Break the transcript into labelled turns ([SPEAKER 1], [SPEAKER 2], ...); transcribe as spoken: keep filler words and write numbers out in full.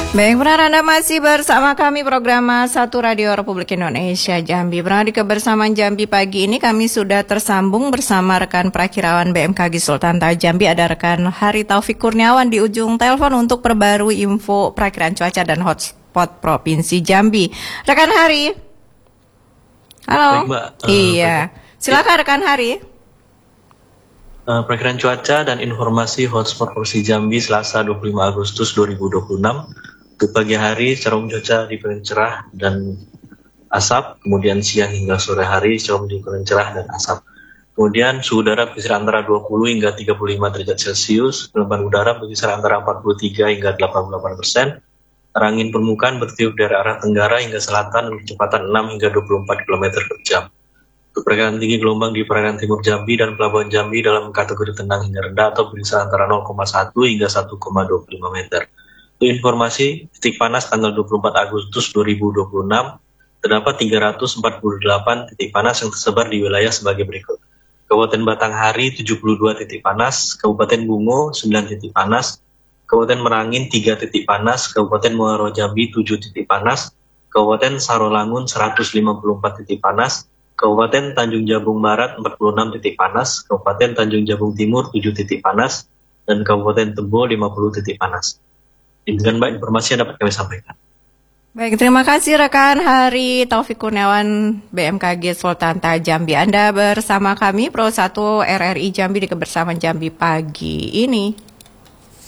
[SPEAKER 1] Baik, benar Anda masih bersama kami program satu Radio Republik Indonesia Jambi. Benar di kebersamaan Jambi pagi ini kami sudah tersambung bersama rekan Prakirawan B M K G Sultan Toha Jambi. Ada rekan Hari Taufik Kurniawan di ujung telepon untuk perbarui info perakiraan cuaca dan hotspot Provinsi Jambi. Rekan Hari. Halo.
[SPEAKER 2] Baik, Mbak. Uh,
[SPEAKER 1] iya.
[SPEAKER 2] baik.
[SPEAKER 1] Silakan rekan Hari.
[SPEAKER 2] Uh, perakiraan cuaca dan informasi hotspot Provinsi Jambi Selasa dua puluh lima Agustus dua ribu dua puluh enam. Untuk pagi hari, cerung cuaca dipenuhi cerah dan asap. Kemudian siang hingga sore hari, cerung dipenuhi cerah dan asap. Kemudian suhu udara berkisar antara dua puluh hingga tiga puluh lima derajat Celcius. Kelembaban udara berkisar antara empat puluh tiga hingga delapan puluh delapan persen. Arah angin permukaan bertiup dari arah tenggara hingga selatan dengan kecepatan enam hingga dua puluh empat kilometer per jam. Untuk perkiraan tinggi gelombang di perairan timur Jambi dan pelabuhan Jambi dalam kategori tenang hingga rendah atau berkisar antara nol koma satu hingga satu koma dua puluh lima meter. Untuk informasi, titik panas tanggal dua puluh empat Agustus dua ribu dua puluh enam, terdapat tiga ratus empat puluh delapan titik panas yang tersebar di wilayah sebagai berikut. Kabupaten Batanghari tujuh puluh dua titik panas, Kabupaten Bungo sembilan titik panas, Kabupaten Merangin tiga titik panas, Kabupaten Muaro Jambi tujuh titik panas, Kabupaten Sarolangun seratus lima puluh empat titik panas, Kabupaten Tanjung Jabung Barat empat puluh enam titik panas, Kabupaten Tanjung Jabung Timur tujuh titik panas, dan Kabupaten Tebo lima puluh titik panas. Dengan Mbak informasi yang dapat kami sampaikan.
[SPEAKER 1] Baik, terima kasih rekan Hari Taufik Kurniawan B M K G Sultan Toha Jambi. Anda bersama kami Pro satu R R I Jambi di kebersamaan Jambi pagi ini.